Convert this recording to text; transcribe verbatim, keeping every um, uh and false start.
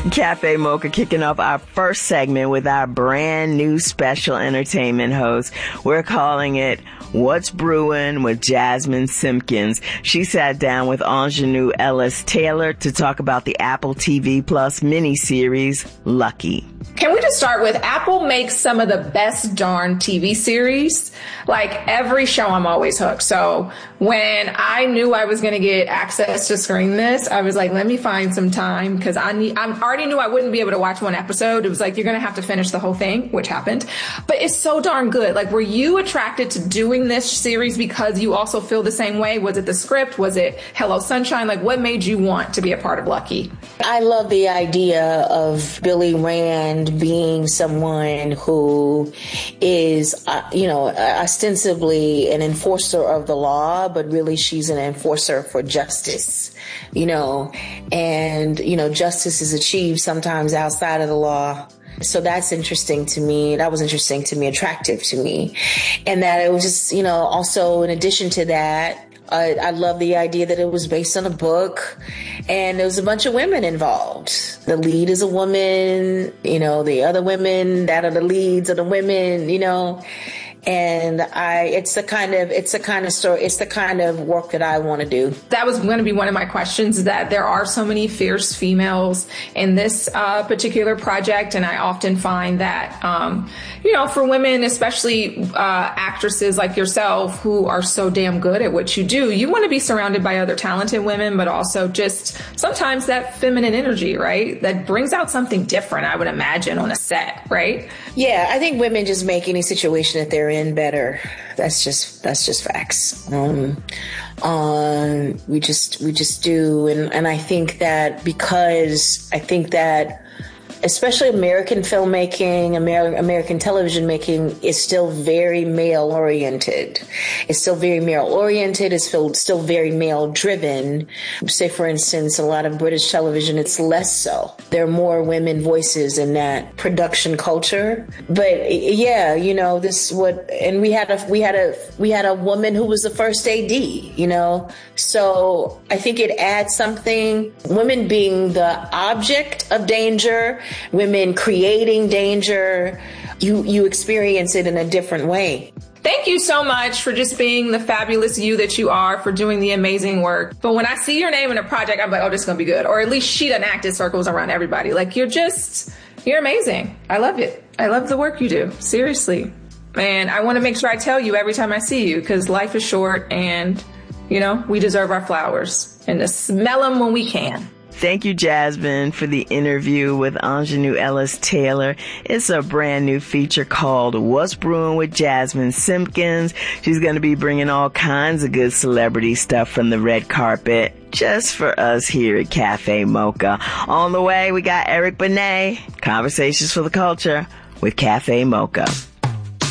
Cafe Mocha kicking off our first segment with our brand new special entertainment host. We're calling it What's Brewing with Jasmine Simpkins. She sat down with Aunjanue Ellis Taylor to talk about the Apple T V Plus miniseries, Lucky. Can we just start with Apple makes some of the best darn T V series? Like every show, I'm always hooked. So when I knew I was going to get access to screen this, I was like, let me find some time because I need, I already knew I wouldn't be able to watch one episode. It was like, you're going to have to finish the whole thing, which happened. But it's so darn good. Like, were you attracted to doing this series because you also feel the same way? Was it the script? Was it Hello Sunshine? Like, what made you want to be a part of Lucky? I love the idea of Billy Rand being someone who is, uh, you know, ostensibly an enforcer of the law, but really she's an enforcer for justice, you know, and, you know, justice is achieved sometimes outside of the law. So that's interesting to me. That was interesting to me, attractive to me. And that it was just, you know, also in addition to that, I, I love the idea that it was based on a book and there was a bunch of women involved. The lead is a woman, you know, the other women that are the leads are the women, you know. And I, it's the kind of, it's the kind of story, it's the kind of work that I want to do. That was going to be one of my questions, that there are so many fierce females in this uh, particular project. And I often find that, um, you know, for women, especially uh, actresses like yourself who are so damn good at what you do, you want to be surrounded by other talented women, but also just sometimes that feminine energy, right? That brings out something different, I would imagine, on a set, right? Yeah, I think women just make any situation that they're in better. That's just that's just facts. Um, um, we just we just do, and and I think that because I think that especially American filmmaking, Amer- American television making is still very male oriented. It's still very male oriented. It's still, still very male driven. Say, for instance, a lot of British television, it's less so. There are more women voices in that production culture. But yeah, you know, this what, and we had a, we had a, we had a woman who was the first A D, you know, so I think it adds something. Women being the object of danger, women creating danger, you you experience it in a different way. Thank you so much for just being the fabulous you that you are, for doing the amazing work. But when I see your name in a project, I'm like, oh, this is going to be good. Or at least she doesn't act in circles around everybody. Like, you're just, you're amazing. I love it. I love the work you do. Seriously. And I want to make sure I tell you every time I see you, because life is short and, you know, we deserve our flowers and to smell them when we can. Thank you, Jasmine, for the interview with Aunjanue Ellis Taylor. It's a brand new feature called What's Brewing with Jasmine Simpkins. She's going to be bringing all kinds of good celebrity stuff from the red carpet just for us here at Cafe Mocha. On the way, we got Eric Benet, Conversations for the Culture with Cafe Mocha.